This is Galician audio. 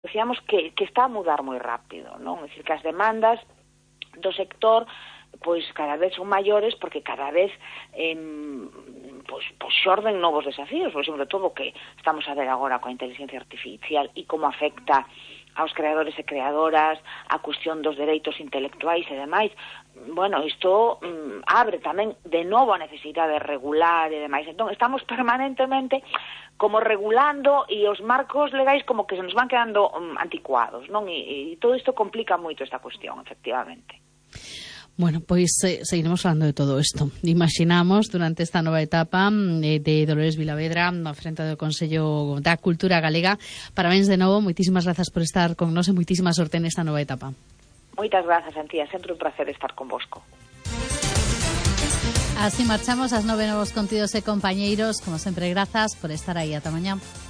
decíamos que está a mudar moi rápido, non? É dicir, que as demandas do sector pois cada vez son maiores porque cada vez pois xorden novos desafíos, por exemplo, todo o que estamos a ver agora coa inteligencia artificial e como afecta aos creadores e creadoras, a cuestión dos dereitos intelectuais e demais. Bueno, isto abre tamén de novo a necesidade de regular e demais. Entón, estamos permanentemente como regulando e os marcos legais como que se nos van quedando anticuados, non? E todo isto complica moito esta cuestión, efectivamente. Bueno, pois seguiremos falando de todo isto. Imaginamos durante esta nova etapa de Dolores Vilavedra na frente do Consello da Cultura Galega. Parabéns de novo, moitísimas grazas por estar con nós e moitísima sorte nesta nova etapa. Moitas grazas, Antía, sempre un placer estar convosco. Así marchamos ás 9 novos contidos e compañeiros. Como sempre, grazas por estar aí. Ata mañá.